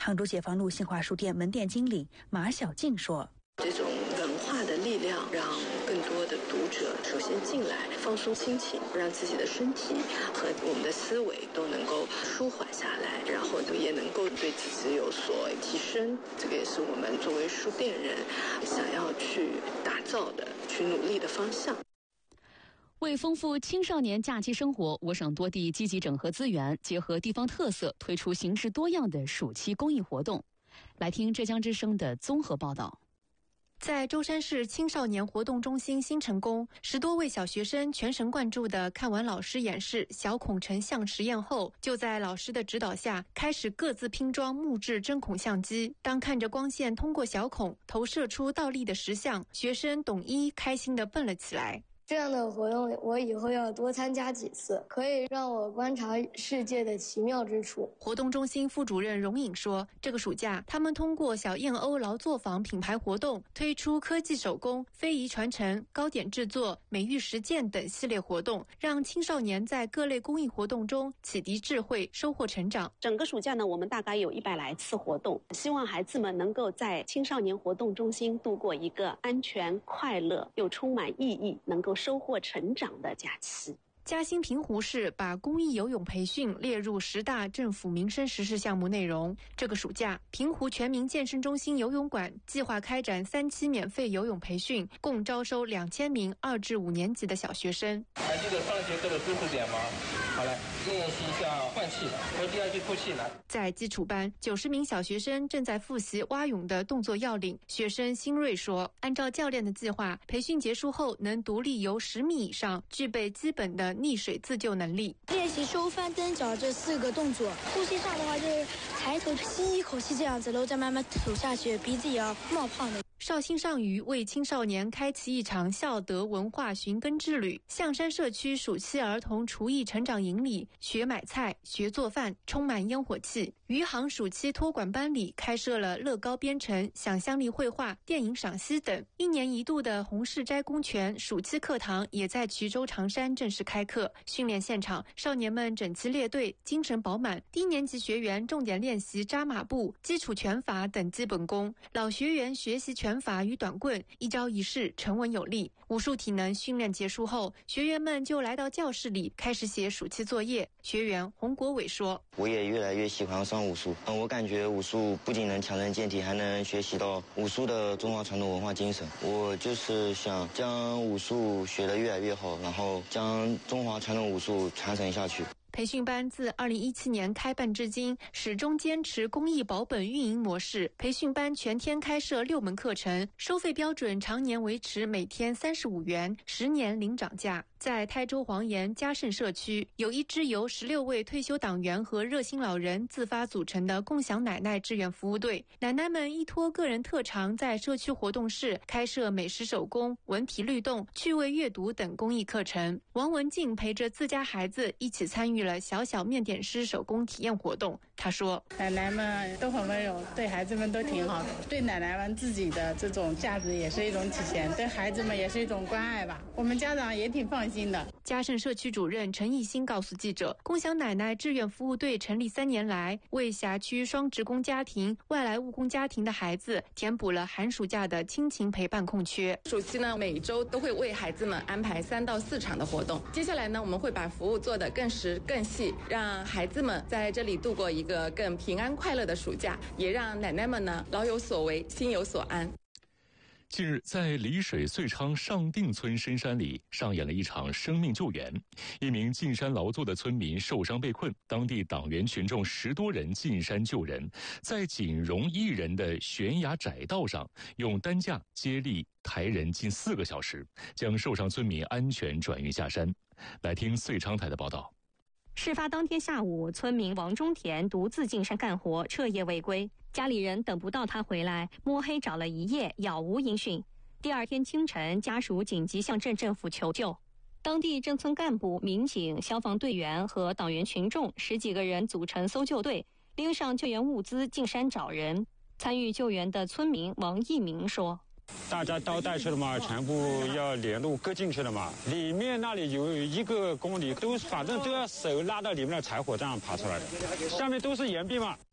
杭州解放路新华书店门店经理马小静说：“ 这种文化的力量，让更多的读者首先进来，放松心情，让自己的身体和我们的思维都能够舒缓下来，然后也能够对自己有所提升。这个也是我们作为书店人想要去打造的、去努力的方向。” 为丰富青少年假期生活，我省多地积极整合资源，结合地方特色，推出形式多样的暑期公益活动。来听浙江之声的综合报道。 在舟山市青少年活动中心新成宫，10多位小学生全神贯注地看完老师演示小孔成像实验后，就在老师的指导下开始各自拼装木质针孔相机。当看着光线通过小孔投射出倒立的实像，学生董一开心地蹦了起来。 这样的活动我以后要多参加几次，可以让我观察世界的奇妙之处。 活动中心副主任荣颖说，这个暑假他们通过小燕鸥劳作坊品牌活动，推出科技手工、非遗传承、糕点制作、美育实践等系列活动，让青少年在各类公益活动中启迪智慧，收获成长。 整个暑假呢，我们大概有100来次活动，希望孩子们能够在青少年活动中心度过一个安全、快乐又充满意义，能够收获成长的假期。 嘉兴平湖市把公益游泳培训列入10大政府民生实事项目内容。这个暑假，平湖全民健身中心游泳馆计划开展3期免费游泳培训，共招收2000名2至5年级的小学生。 还记得上节课的知识点吗？好来，练习一下换气，和第2句吐气来。 在基础班，90名小学生正在复习蛙泳的动作要领。学生辛瑞说，按照教练的计划，培训结束后能独立游10米以上，具备基本的溺水自救能力。 练习收翻蹬脚这4个动作，呼吸上的话就是抬头吸一口气这样子，然后再慢慢吐下去，鼻子也要冒泡的。 绍兴上虞为青少年开启一场孝德文化寻根之旅。象山社区暑期儿童厨艺成长营里，学买菜、学做饭，充满烟火气。余杭暑期托管班里开设了乐高编程、想象力绘画、电影赏析等。1年1度的红柿斋公泉暑期课堂也在衢州长山正式开课。训练现场，少年们整齐列队，精神饱满。低年级学员重点练习扎马步、基础拳法等基本功，老学员学习拳法与短棍，一招一式沉稳有力。武术体能训练结束后，学员们就来到教室里开始写暑期作业。学员洪国伟说， 我也越来越喜欢上武术。我感觉武术不仅能强身健体，还能学习到武术的中华传统文化精神。我就是想将武术学得越来越好，然后将中华传统武术传承下去。 培训班自2017年开办至今，始终坚持公益保本运营模式。培训班全天开设6门课程，收费标准常年维持每天35元，10年零涨价。在台州黄岩嘉盛社区，有一支由16位退休党员和热心老人自发组成的共享奶奶志愿服务队。奶奶们依托个人特长，在社区活动室开设美食手工、文体律动、趣味阅读等公益课程。王文静陪着自家孩子一起参与了小小面点师手工体验活动。她说， 奶奶们都很温柔，对孩子们都挺好的，对奶奶们自己的这种价值也是一种体现，对孩子们也是一种关爱吧。我们家长也挺放心的。 嘉盛社区主任陈义兴告诉记者，共享奶奶志愿服务队成立3年来，为辖区双职工家庭、外来务工家庭的孩子填补了寒暑假的亲情陪伴空缺。 暑期呢，每周都会为孩子们安排3到4场的活动。接下来呢，我们会把服务做得更实更细，让孩子们在这里度过一个更平安快乐的暑假，也让奶奶们呢老有所为，心有所安。 近日，在丽水遂昌上定村深山里上演了一场生命救援。一名进山劳作的村民受伤被困，当地党员群众10多人进山救人，在仅容1人的悬崖窄道上，用担架接力抬人近4个小时，将受伤村民安全转运下山。来听遂昌台的报道。 事发当天下午，村民王中田独自进山干活，彻夜未归。家里人等不到他回来，摸黑找了一夜，杳无音讯。第2天清晨，家属紧急向镇政府求救。当地镇村干部、民警、消防队员和党员群众10几个人组成搜救队，拎上救援物资进山找人。参与救援的村民王义明说， 大家都带去了嘛，全部要连路搁进去了嘛。里面那里有1个公里，反正都要手拉到里面的柴火这样爬出来的，下面都是岩壁嘛。